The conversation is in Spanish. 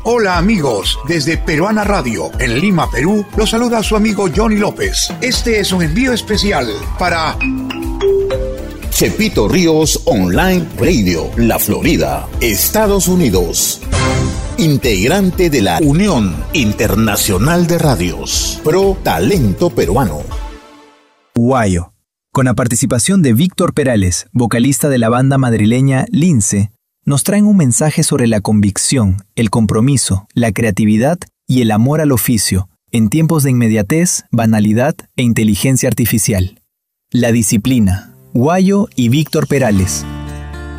Hola amigos, desde Peruana Radio, en Lima, Perú, los saluda su amigo Johnny López. Este es un envío especial para Chepito Ríos Online Radio, La Florida, Estados Unidos. Integrante de la Unión Internacional de Radios, Pro Talento Peruano. Guayo, con la participación de Víctor Perales, vocalista de la banda madrileña Lince, nos traen un mensaje sobre la convicción, el compromiso, la creatividad y el amor al oficio, en tiempos de inmediatez, banalidad e inteligencia artificial. La disciplina. Guayo y Víctor Perales.